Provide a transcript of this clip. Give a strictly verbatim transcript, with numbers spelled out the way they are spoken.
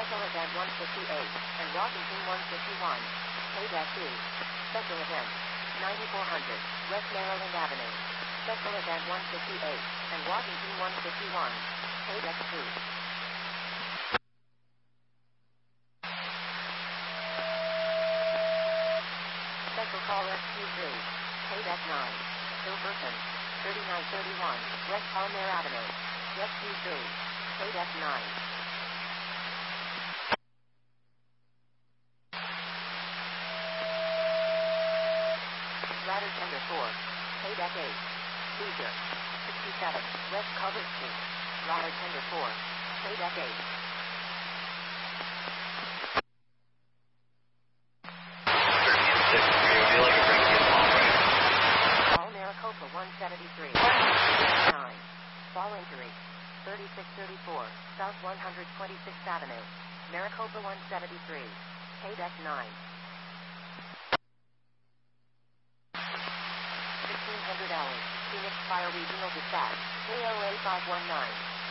Special Event one fifty-eight, and Washington one fifty-one. K-two. Special Event ninety-four hundred, West Maryland Avenue. Special Event one fifty-eight, and Washington one fifty-one. K-two. Special Call S Q three. K-nine. Hilberton. thirty-nine thirty-one, West Palmer Avenue. S Q three. K-nine. Ladder Tender four. K-eight. Caesar. sixty-seven, West Culver Street. Ladder Tender four. K-eight. Maricopa one seventy-three. nine. Fall injury. thirty-six thirty-four, South one hundred twenty-sixth Avenue. Maricopa one seventy-three. K-nine. fifteen hundred hours. Phoenix Fire Regional Dispatch. K O A five one nine.